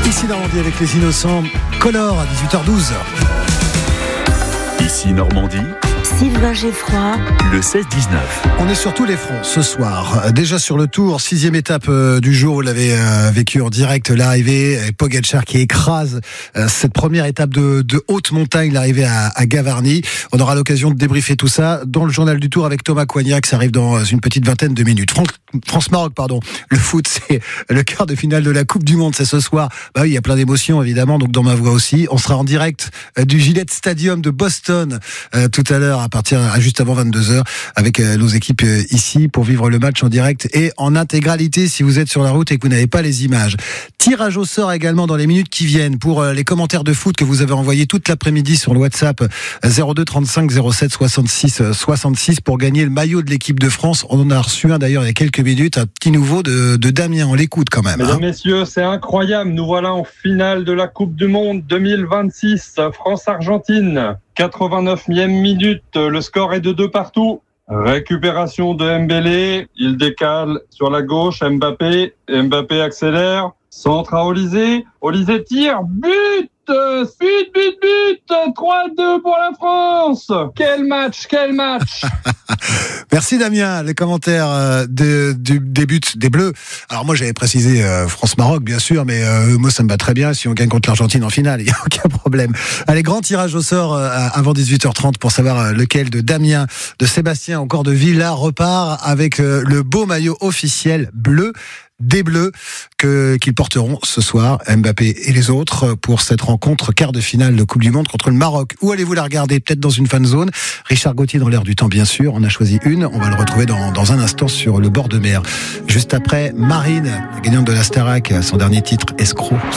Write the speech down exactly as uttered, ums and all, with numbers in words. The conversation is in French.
Ici Normandie avec les Innocents, Color à dix-huit heures douze. Ici Normandie, Sylvain Geffroy, le seize dix-neuf. On est sur tous les fronts ce soir. Déjà sur le Tour, sixième étape du jour, vous l'avez euh, vécu en direct, l'arrivée, Pogačar qui écrase euh, cette première étape de, de haute montagne, l'arrivée à, à Gavarnie. On aura l'occasion de débriefer tout ça dans le journal du Tour avec Thomas Coignac, ça arrive dans une petite vingtaine de minutes. Fran- France-Maroc, pardon. Le foot, c'est le quart de finale de la Coupe du Monde, c'est ce soir. Bah oui, il y a plein d'émotions évidemment, donc dans ma voix aussi. On sera en direct euh, du Gillette Stadium de Boston euh, tout à l'heure à partir à juste avant vingt-deux heures avec euh, nos équipes euh, ici pour vivre le match en direct et en intégralité si vous êtes sur la route et que vous n'avez pas les images. Tirage au sort également dans les minutes qui viennent pour euh, les commentaires de foot que vous avez envoyés toute l'après-midi sur le WhatsApp euh, zéro deux trente-cinq zéro sept soixante-six soixante-six pour gagner le maillot de l'équipe de France. On en a reçu un d'ailleurs il y a quelques minutes, un petit nouveau de, de Damien, on l'écoute quand même. Mesdames, hein. messieurs, c'est incroyable, nous voilà en finale de la Coupe du Monde deux mille vingt-six, France-Argentine, quatre-vingt-neuvième minute, le score est de deux partout. Récupération de Mbélé, il décale sur la gauche, Mbappé, Mbappé accélère, centre à Olysée, Olysée tire, but, but, but, but, trois deux pour la France. Quel match, quel match. Merci Damien, les commentaires de, du début des Bleus. Alors moi j'avais précisé euh, France-Maroc bien sûr, mais euh, moi ça me va très bien si on gagne contre l'Argentine en finale, il n'y a aucun problème. Allez, grand tirage au sort euh, avant dix-huit heures trente pour savoir euh, lequel de Damien, de Sébastien, encore de Villa repart avec euh, le beau maillot officiel bleu des Bleus que, qu'ils porteront ce soir, Mbappé et les autres, pour cette rencontre quart de finale de Coupe du Monde contre le Maroc. Où allez-vous la regarder? Peut-être dans une fan zone. Richard Gauthier dans l'air du temps, bien sûr. On a choisi une. On va le retrouver dans, dans un instant sur le bord de mer. Juste après, Marine, la gagnante de la Starac, son dernier titre, Escroc.